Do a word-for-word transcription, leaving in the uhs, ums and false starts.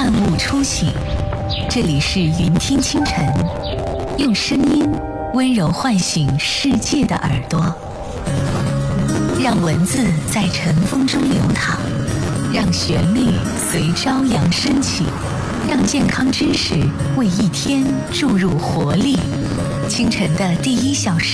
万物初醒。这里是云听清晨，用声音温柔唤醒世界的耳朵，让文字在晨风中流淌，让旋律随朝阳升起，让健康知识为一天注入活力。清晨的第一小时，